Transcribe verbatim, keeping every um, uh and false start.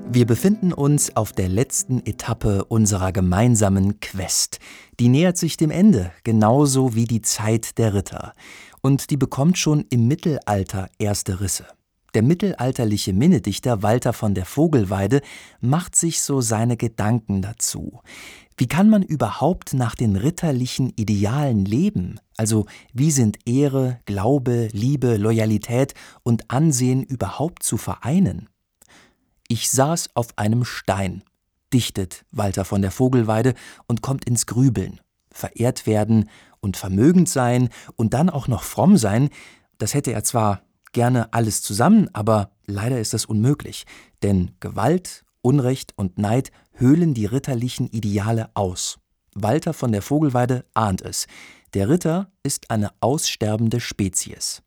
Wir befinden uns auf der letzten Etappe unserer gemeinsamen Quest. Die nähert sich dem Ende, genauso wie die Zeit der Ritter. Und die bekommt schon im Mittelalter erste Risse. Der mittelalterliche Minnedichter Walter von der Vogelweide macht sich so seine Gedanken dazu. Wie kann man überhaupt nach den ritterlichen Idealen leben? Also wie sind Ehre, Glaube, Liebe, Loyalität und Ansehen überhaupt zu vereinen? »Ich saß auf einem Stein«, dichtet Walter von der Vogelweide und kommt ins Grübeln. Verehrt werden und vermögend sein und dann auch noch fromm sein, das hätte er zwar gerne alles zusammen, aber leider ist das unmöglich. Denn Gewalt, Unrecht und Neid höhlen die ritterlichen Ideale aus. Walter von der Vogelweide ahnt es. Der Ritter ist eine aussterbende Spezies.